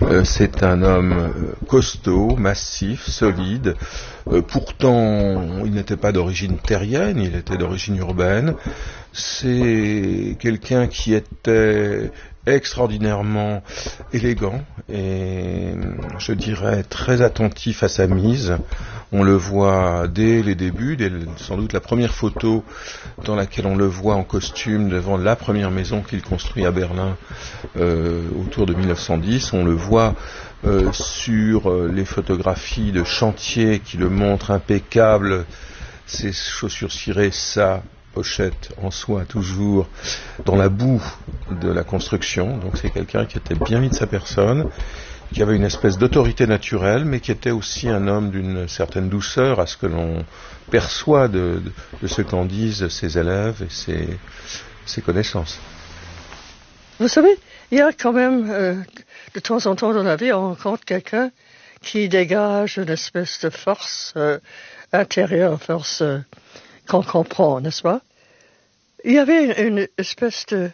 C'est un homme costaud, massif, solide. Pourtant, il n'était pas d'origine terrienne, il était d'origine urbaine. C'est quelqu'un qui était extraordinairement élégant et, je dirais, très attentif à sa mise. On le voit dès les débuts, dès sans doute la première photo dans laquelle on le voit en costume devant la première maison qu'il construit à Berlin autour de 1910. On le voit sur les photographies de chantier qui le montrent impeccable, ses chaussures cirées, sa pochette en soie toujours dans la boue de la construction. Donc c'est quelqu'un qui était bien mis de sa personne, qui avait une espèce d'autorité naturelle, mais qui était aussi un homme d'une certaine douceur à ce que l'on perçoit de ce qu'en disent ses élèves et ses connaissances. Vous savez, il y a quand même, de temps en temps dans la vie, on rencontre quelqu'un qui dégage une espèce de force intérieure, force qu'on comprend, n'est-ce pas? Il y avait une espèce de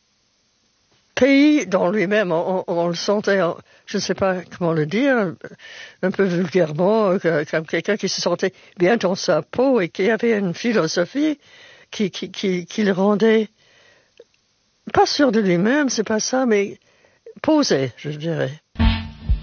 pays dans lui-même, on le sentait, je ne sais pas comment le dire, un peu vulgairement, comme quelqu'un qui se sentait bien dans sa peau et qui avait une philosophie qui le rendait pas sûr de lui-même, c'est pas ça, mais posé, je dirais.